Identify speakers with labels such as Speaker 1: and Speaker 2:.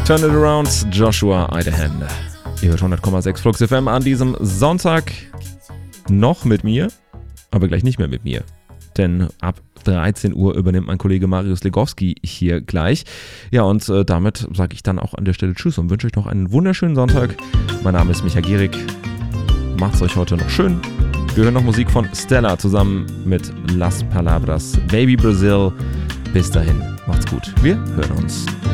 Speaker 1: Turn It Around, Joshua Idahan. Ihr hört 100,6 Flux FM an diesem Sonntag noch mit mir, aber gleich nicht mehr mit mir. Denn ab 13 Uhr übernimmt mein Kollege Marius Legowski hier gleich. Ja, und damit sage ich dann auch an der Stelle Tschüss und wünsche euch noch einen wunderschönen Sonntag. Mein Name ist Micha Gierig. Macht's euch heute noch schön. Wir hören noch Musik von Stella zusammen mit Las Palabras, Baby Brazil. Bis dahin, macht's gut. Wir hören uns.